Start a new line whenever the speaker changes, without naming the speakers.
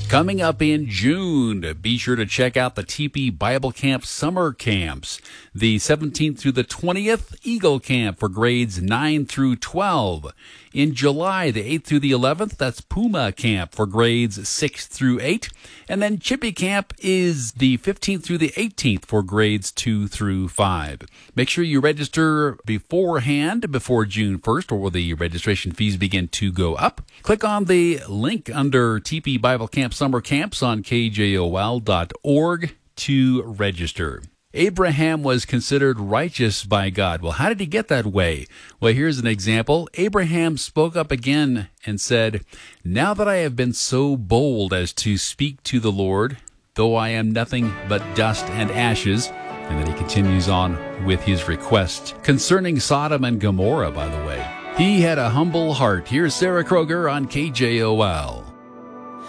Coming up in June, be sure to check out the TP Bible Camp summer camps. The 17th through the 20th, Eagle Camp for grades 9 through 12. In July, the 8th through the 11th, that's Puma Camp for grades 6 through 8. And then Chippy Camp is the 15th through the 18th for grades 2 through 5. Make sure you register beforehand, before June 1st, or will the registration fees begin to go up. Click on the link under TP Bible Camp Summer Camps on kjol.org to register. Abraham was considered righteous by God. Well, how did he get that way? Well, here's an example. Abraham spoke up again and said, "Now that I have been so bold as to speak to the Lord, though I am nothing but dust and ashes." And then he continues on with his request concerning Sodom and Gomorrah, by the way. He had a humble heart. Here's Sarah Kroger on KJOL.